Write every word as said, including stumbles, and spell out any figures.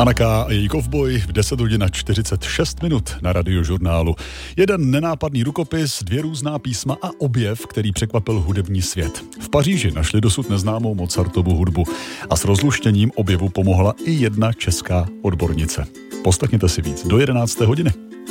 Anaka a její kovboj v deset hodin a čtyřicet šest minut na Radiožurnálu. Jeden nenápadný rukopis, dvě různá písma a objev, který překvapil hudební svět. V Paříži našli dosud neznámou Mozartovu hudbu a s rozluštěním objevu pomohla i jedna česká odbornice. Poslechněte si víc do jedenácté hodiny.